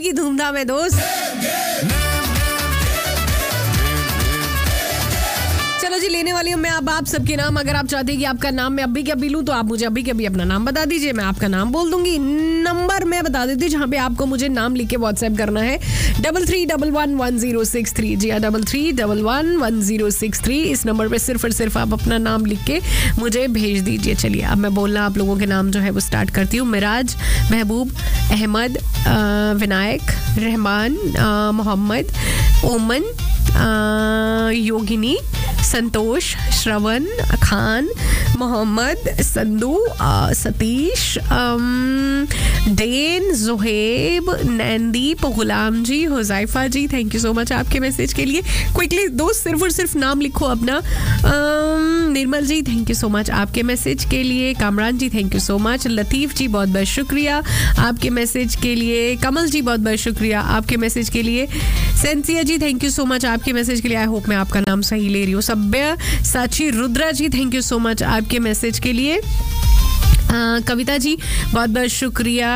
की धूमधाम है दोस्त। चलो जी, लेने वाली हूँ मैं अब आप सबके नाम। अगर आप चाहते हैं कि आपका नाम मैं अभी के अभी लूँ तो आप मुझे अभी के अभी अपना नाम बता दीजिए, मैं आपका नाम बोल दूंगी। नंबर मैं बता देती हूँ जहाँ पे आपको मुझे नाम लिख के व्हाट्सएप करना है 33111063। जी हाँ, 33111063। इस नंबर पे सिर्फ और सिर्फ आप अपना नाम लिख के मुझे भेज दीजिए। चलिए अब मैं बोलना आप लोगों के नाम जो है वो स्टार्ट करती हूँ। मिराज, महबूब, अहमद, विनायक, रहमान, मोहम्मद, ओमन, योगिनी, संतोष, श्रवण, Khan, Mohammad, Sandhu, Satish, Dane, Zoheb, नैनदीप, Ghulam ji, Huzaifa ji, thank you so much आपके मैसेज के लिए। क्विकली दोस्त सिर्फ और सिर्फ नाम लिखो अपना। निर्मल जी, थैंक यू सो मच आपके मैसेज के लिए। कामरान जी, थैंक यू सो मच। लतीफ़ जी, बहुत बहुत शुक्रिया आपके मैसेज के लिए। कमल जी, बहुत बहुत शुक्रिया आपके मैसेज के लिए। सेंसिया जी, थैंक यू सो मच आपके मैसेज के लिए। आई होप मैं आपका नाम सही ले रही हूँ। सभ्य साची रुद्रा जी, थैंक यू सो मच आपके मैसेज के लिए। कविता जी, बहुत बहुत शुक्रिया।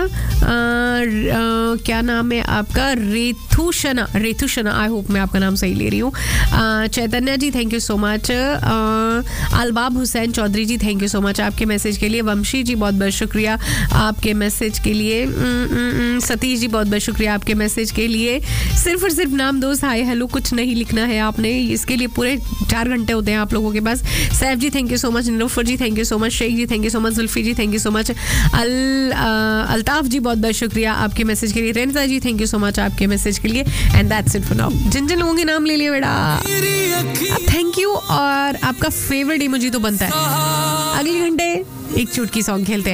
क्या नाम है आपका? रेथुशना। आई होप मैं आपका नाम सही ले रही हूँ। चैतन्या जी, thank you so much. अलबाब Hussain Chaudhary ji, thank you so much आपके मैसेज के लिए। वंशी जी, बहुत बहुत शुक्रिया आपके मैसेज के लिए। सतीश जी, बहुत बहुत शुक्रिया आपके मैसेज के लिए। सिर्फ और सिर्फ नाम दोस्त, हाय हेलो कुछ नहीं लिखना है आपने, इसके लिए पूरे 4 घंटे होते हैं आप लोगों के पास। सैफ जी, thank you so much. Nilofar ji, thank you so much. Sheikh ji, thank you so much. Zulfi ji, thank you so much. Altaf जी, बहुत बहुत शुक्रिया आपके मैसेज के लिए। रेनसा जी, थैंक यू सो मच आपके मैसेज के लिए। And that's it for now. जिन जिन लोगों के नाम ले लिए बेटा, थैंक यू। और आपका फेवरेट इमोजी तो बनता है। अगले घंटे एक चुटकी सॉन्ग खेलते हैं।